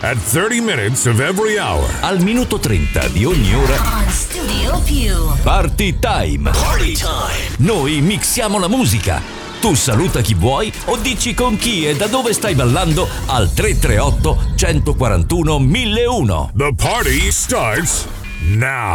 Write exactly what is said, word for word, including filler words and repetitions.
at thirty minutes of every hour. Al minuto trenta di ogni ora. On Studio Più. Party time. Party time. Noi mixiamo la musica. Tu saluta chi vuoi o dici con chi e da dove stai ballando al tre tre otto, uno quattro uno, mille uno. The party starts now.